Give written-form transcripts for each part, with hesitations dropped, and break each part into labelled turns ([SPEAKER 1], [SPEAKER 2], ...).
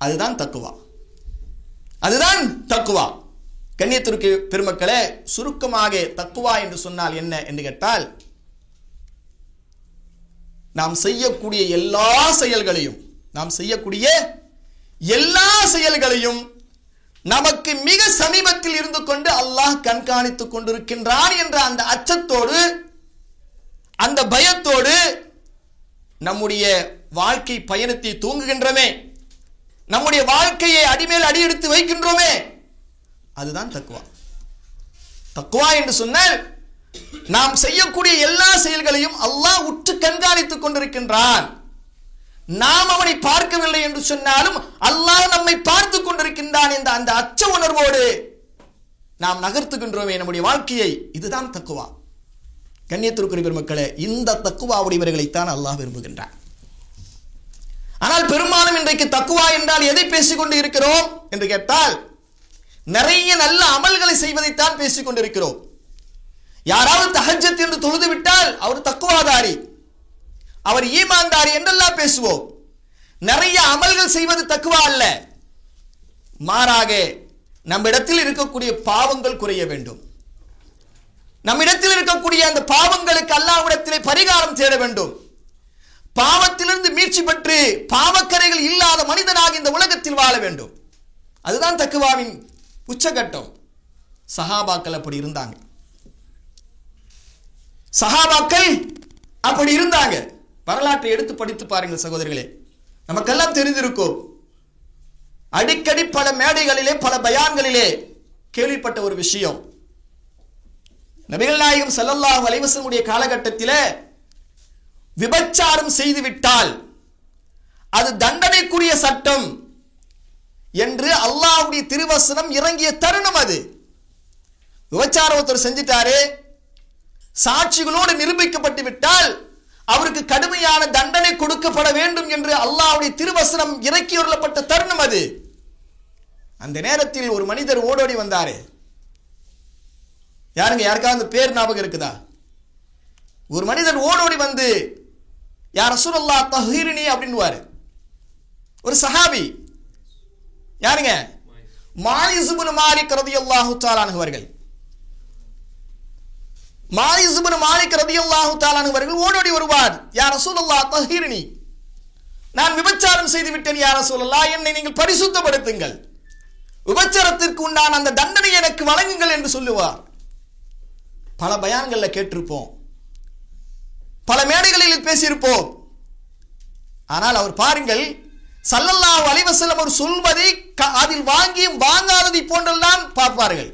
[SPEAKER 1] அதுதான் தக்குவா. அதுதான் தக்குவா. கண்ணியத்திற்கு பெருமக்களே, சுருக்கமாக தக்குவா என்று சொன்னால் என்ன என்று கேட்டால், நாம் செய்யக்கூடிய எல்லா செயல்களையும் நமக்கு மிக சமீபத்தில் இருந்து கொண்டு அல்லாஹ் கண்காணித்துக் கொண்டிருக்கின்றான் என்ற அந்த அச்சத்தோடு, அந்த பயத்தோடு நம்முடைய வாழ்க்கை பயணத்தை தூங்குகின்றோமே, நம்முடைய வாழ்க்கையை அடிமேல் அடி எடுத்து வைக்கின்றோமே, அதுதான் தக்குவா. தக்குவா என்று சொன்னால் நாம் செய்யக்கூடிய எல்லா செயல்களையும் அல்லாஹ் உற்று கண்காணித்துக் கொண்டிருக்கின்றான். நாம் அவனை பார்க்கவில்லை என்று சொன்னாலும் அல்லாஹ் நம்மை பார்த்துக் கொண்டிருக்கின்றான் என்ற அந்த அச்ச உணர்வோடு நாம் நகர்த்துகின்றோமே நம்முடைய வாழ்க்கையை. இதுதான் தக்குவா. கண்ணியத்திற்குரிய பெருமக்களே, இந்த தக்குவா உடையவர்களைத்தான் அல்லாஹ் விரும்புகின்றான். ஆனால் பெரும்பாலும் இன்றைக்கு தக்குவா என்றால் எதை பேசிக்கொண்டு இருக்கிறோம் என்று கேட்டால், நிறைய நல்ல அமல்களை செய்வதைத்தான் பேசிக் கொண்டிருக்கிறோம். யாராவது தஹஜ்ஜத் என்று தொழுது விட்டால் அவர் தக்குவாதாரி, அவர் ஈமான்தாரி என்றெல்லாம் பேசுவோம். நிறைய அமல்கள் செய்வது தக்குவா அல்ல. மாறாக நம்மிடத்தில் இருக்கக்கூடிய பாவங்கள் குறைய வேண்டும். நம்மிடத்தில் இருக்கக்கூடிய அந்த பாவங்களுக்கு அல்லாஹ்விடத்திலே பரிகாரம் தேட வேண்டும். பாவத்திலிருந்து மீட்சி பெற்று பாவக்கரைகள் இல்லாத மனிதனாக இந்த உலகத்தில் வாழ வேண்டும். அதுதான் தக்குவாவின் உச்சகட்டம். சஹாபாக்கள் அப்படி இருந்தாங்க. வரலாற்றை எடுத்து படித்து பாருங்கள் சகோதரர்களே, நமக்கெல்லாம் தெரிந்திருக்கும். அடிக்கடி பல மேடைகளிலே, பல பயான்களிலே கேள்விப்பட்ட ஒரு விஷயம். நபிகள் நாயகம் ஸல்லல்லாஹு அலைஹி வஸல்லம் காலகட்டத்திலே விபச்சாரம் செய்துவிட்டால் அது தண்டனைக்குரிய சட்டம் என்று அல்லாஹ்வுடைய திருவசனம் இறங்கிய தருணம் அது. விபச்சாரம் ஒருத்தர் செஞ்சிட்டாரு, சாட்சிகளோடு நிரூபிக்கப்பட்டு விட்டால் அவருக்கு கடுமையான தண்டனை கொடுக்கப்பட வேண்டும் என்று அல்லாஹ்வுடைய திருவசனம் இறக்கியுள்ளப்பட்ட தருணம் அது. அந்த நேரத்தில் ஒரு மனிதர் ஓடோடி வந்தாரு. யாருங்க? யாருக்காவது பேர் ஞாபகம் இருக்குதா? ஒரு மனிதர் ஓடோடி வந்து, யா ரசூலல்லாஹ் தஹீரினி அப்படின்னுவாரு. ஒரு சஹாபி. யாருங்க? மாயிஸ் இப்னு மாலிக் ரலியல்லாஹு தஆலா அன்ஹு அவர்கள். மாயிஸ் இப்னு மாலிக் ரலியல்லாஹு தஆலா அன்ஹு அவர்கள் ஓடோடி வருவார். யா ரசூலல்லாஹ் தஹீரினி, நான் விபச்சாரம் செய்து விட்டேன் யா ரசூலல்லாஹ், என்னை நீங்கள் பரிசுத்தப்படுத்துங்கள், விபச்சாரத்திற்கு உண்டான அந்த தண்டனை எனக்கு வழங்குங்கள் என்று சொல்லுவார். பல பயான்கள்ல கேட்டிருப்போம், பல மேடைகளில் பேசியிருப்போம். ஆனால் அவர் பாருங்கள், ஸல்லல்லாஹு அலைஹி வஸல்லம் அவர் சொல்வதை அதில் வாங்கியும் வாங்காததை போன்றெல்லாம் பார்ப்பார்கள்.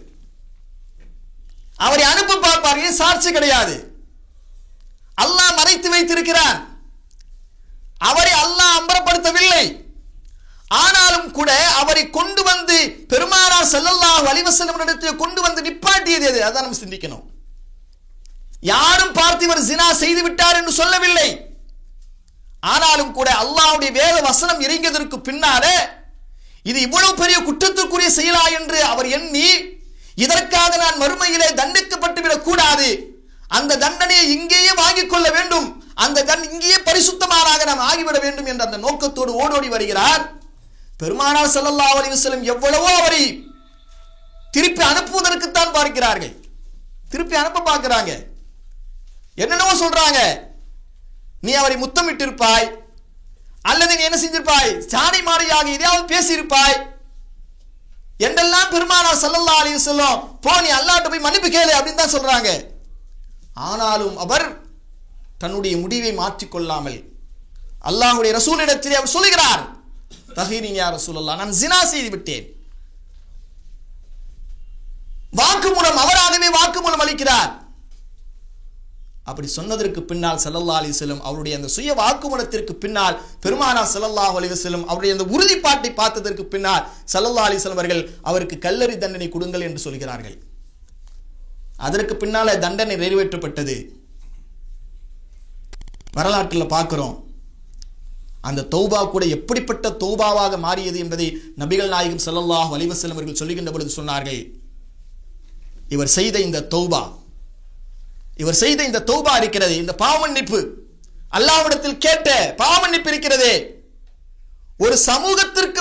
[SPEAKER 1] அவரை அனுப்ப பார்ப்பார்கள். சாட்சி கிடையாது, அல்லாஹ் மறைத்து வைத்திருக்கிறான், அவரை அல்லாஹ் அம்பலப்படுத்தவில்லை. ஆனாலும் கூட அவரை கொண்டு வந்து பெருமானார் ஸல்லல்லாஹு அலைஹி வஸல்லம் இடத்தில் கொண்டு வந்து நிப்பாட்டியது எது? அதான் நம்ம சிந்திக்கணும். யாரும் பார்த்து இவர் ஜினா செய்து விட்டார் என்று சொல்லவில்லை. ஆனாலும் கூட அல்லாஹ்வுடைய வேத வசனம் இறங்கியதற்கு பின்னாலே இது இவ்வளவு பெரிய குற்றத்திற்குரிய செயலா என்று அவர் எண்ணி, இதற்காக நான் மறுமையிலே தண்டிக்கப்பட்டு விடக் கூடாது, அந்த தண்டனையை இங்கேயே வாங்கிக் கொள்ள வேண்டும், அந்த இங்கேயே பரிசுத்தமானாக நாம் ஆகிவிட வேண்டும் என்ற அந்த நோக்கத்தோடு ஓடோடி வருகிறார். பெருமானார் ஸல்லல்லாஹு அலைஹி வஸல்லம் எவ்வளவோ அவரை திருப்பி அனுப்புவதற்குத்தான் பார்க்கிறார்கள், திருப்பி அனுப்ப பார்க்கிறாங்க. என்னென்னவோ சொல்றாங்க, நீ அவரை முத்தமிட்டிருப்பாய், அல்லது நீ என்ன செஞ்சிருப்பாய், சாணி மாறியாக எதையாவது பேசியிருப்பாய் என்றெல்லாம் பெருமானார் ஸல்லல்லாஹு அலைஹி வஸல்லம் போ நீ அல்லாஹ்ட்ட போய் மன்னிப்பு கேளு அப்படின்னு தான் சொல்றாங்க. ஆனாலும் அவர் தன்னுடைய முடிவை மாற்றிக்கொள்ளாமல் அல்லாஹ்வுடைய ரசூலிடத்திலே அவர் சொல்கிறார், தஹீரின் யா ரசூலல்லாஹ், நான் ஜினா செய்து விட்டேன். வாக்குமூலம், அவராகவே வாக்குமூலம் அளிக்கிறார். அப்படி சொன்னதற்கு பின்னால் ஸல்லல்லாஹு அலைஹி வஸல்லம் அவருடைய அந்த சுய வாக்குமூலத்திற்கு பின்னால் பெருமானார் ஸல்லல்லாஹு அலைஹி வஸல்லம் அவருடைய அந்த உறுதிப்பாட்டை பார்த்ததற்கு பின்னால் ஸல்லல்லாஹு அலைஹி வஸல்லம் அவர்கள் அவருக்கு கல்லறி தண்டனை கொடுங்கள் என்று சொல்கிறார்கள். அதற்கு பின்னால தண்டனை நிறைவேற்றப்பட்டது. வரலாற்றில் பார்க்கிறோம். அந்த தௌபா கூட எப்படிப்பட்ட தௌபாவாக மாறியது என்பதை நபிகள் நாயகம் ஸல்லல்லாஹு அலைஹி வஸல்லம் அவர்கள் சொல்லுகின்ற பொழுது சொன்னார்கள், இவர் செய்த இந்த தௌபா இருக்கிறது, இந்த பாவமன்னிப்பு, அல்லாஹ்விடத்தில் கேட்ட பாவமன்னிப்பு இருக்கிறதே, ஒரு சமூகத்திற்கு